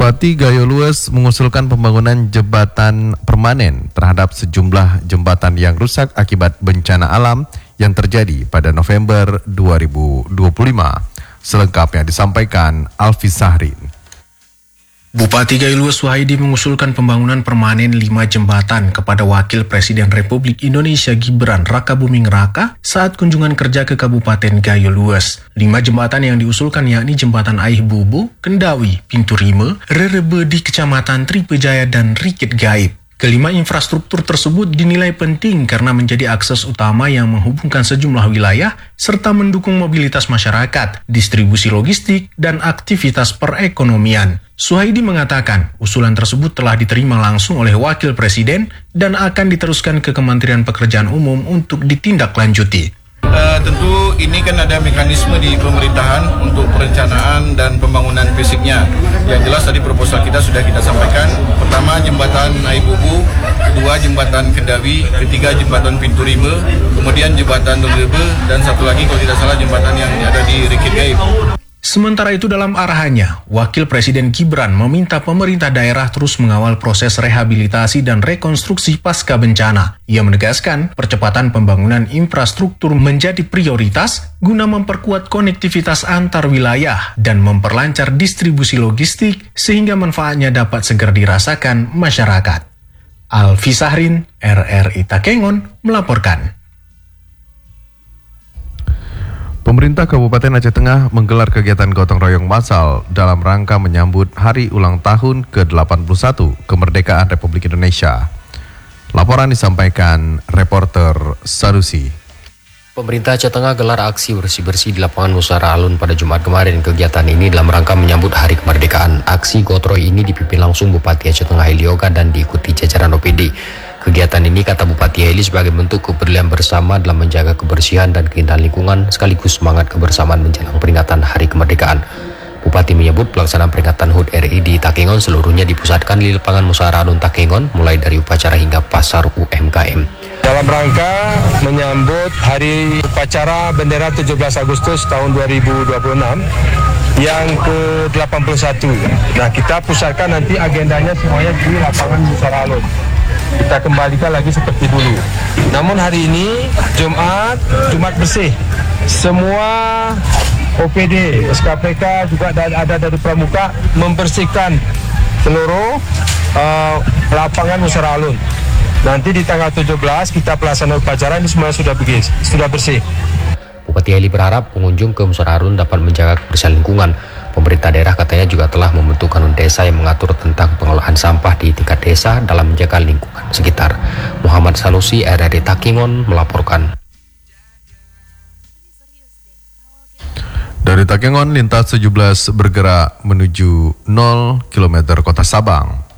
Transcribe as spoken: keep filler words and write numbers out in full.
Bupati Gayo Lues mengusulkan pembangunan jembatan permanen terhadap sejumlah jembatan yang rusak akibat bencana alam yang terjadi pada November dua ribu dua puluh lima. Selengkapnya disampaikan Alfi Sahrin. Bupati Gayo Lues Wahidi mengusulkan pembangunan permanen lima jembatan kepada Wakil Presiden Republik Indonesia Gibran Rakabuming Raka saat kunjungan kerja ke Kabupaten Gayo Lues. Lima jembatan yang diusulkan yakni Jembatan Aih Bubu, Kendawi, Pintu Rime, Rerebe di Kecamatan Tripejaya, dan Rikit Gaib. Kelima infrastruktur tersebut dinilai penting karena menjadi akses utama yang menghubungkan sejumlah wilayah serta mendukung mobilitas masyarakat, distribusi logistik, dan aktivitas perekonomian. Suhaidi mengatakan usulan tersebut telah diterima langsung oleh Wakil Presiden dan akan diteruskan ke Kementerian Pekerjaan Umum untuk ditindaklanjuti. Uh, tentu ini kan ada mekanisme di pemerintahan untuk perencanaan dan pembangunan fisiknya. Yang jelas tadi proposal kita sudah kita sampaikan. Pertama jembatan Aih Bubu, kedua jembatan Kendawi, ketiga jembatan Pintu Rime, kemudian jembatan Rerebe, dan satu lagi kalau tidak salah jembatan yang ada di Rikit Gaib. Sementara itu dalam arahannya, Wakil Presiden Gibran meminta pemerintah daerah terus mengawal proses rehabilitasi dan rekonstruksi pasca bencana. Ia menegaskan percepatan pembangunan infrastruktur menjadi prioritas guna memperkuat konektivitas antar wilayah dan memperlancar distribusi logistik sehingga manfaatnya dapat segera dirasakan masyarakat. Alfi Sahrin, R R I Takengon, melaporkan. Pemerintah Kabupaten Aceh Tengah menggelar kegiatan gotong royong massal dalam rangka menyambut Hari Ulang Tahun ke delapan puluh satu Kemerdekaan Republik Indonesia. Laporan disampaikan reporter Sanusi. Pemerintah Aceh Tengah gelar aksi bersih-bersih di lapangan Musara Alun pada Jumat kemarin. Kegiatan ini dalam rangka menyambut Hari Kemerdekaan. Aksi gotong royong ini dipimpin langsung Bupati Aceh Tengah Heli Oga dan diikuti jajaran O P D. Kegiatan ini, kata Bupati Heli, sebagai bentuk kepedulian bersama dalam menjaga kebersihan dan keindahan lingkungan sekaligus semangat kebersamaan menjelang peringatan Hari Kemerdekaan. Bupati menyebut pelaksanaan peringatan H U D R I di Takengon seluruhnya dipusatkan di lapangan Musara Alun Takengon, mulai dari upacara hingga pasar U M K M. Dalam rangka menyambut Hari Upacara Bendera tujuh belas Agustus tahun dua ribu dua puluh enam yang ke delapan puluh satu. Nah, kita pusatkan nanti agendanya semuanya di lapangan Musara Alun. Kita kembalikan lagi seperti dulu. Namun hari ini Jumat, Jumat bersih. Semua O P D, S K P K juga ada dari Pramuka membersihkan seluruh uh, lapangan Musara Alun. Nanti di tanggal tujuh belas kita pelaksanaan upacara ini semua sudah bersih, sudah bersih. Bupati Heli berharap pengunjung ke Musara Alun dapat menjaga kebersihan lingkungan. Pemerintah daerah katanya juga telah membentuk kanun desa yang mengatur tentang pengelolaan sampah di tingkat desa dalam menjaga lingkungan sekitar. Muhammad Sanusi, R R I Takengon, melaporkan. Dari Takengon, lintas tujuh belas bergerak menuju nol kilometer Kota Sabang.